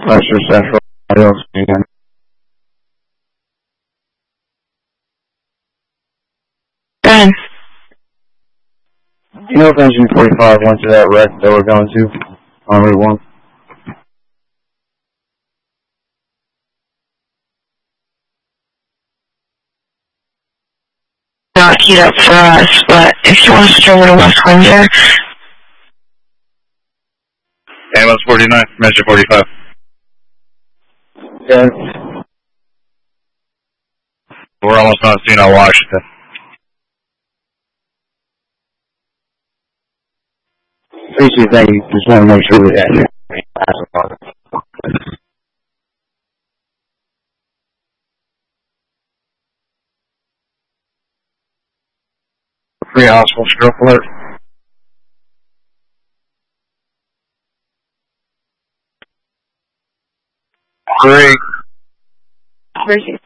Western Central Hills again. Ben. Do you know if Engine 45 went to that wreck that we're going to on Route 1? Not heat up for us, but if you want to string it to West Windsor. Ambulance 49, Measure 45. Yes. We're almost on scene on Washington. Appreciate that. You just want to make sure that you're free hospital stroke alert. Great. Emergency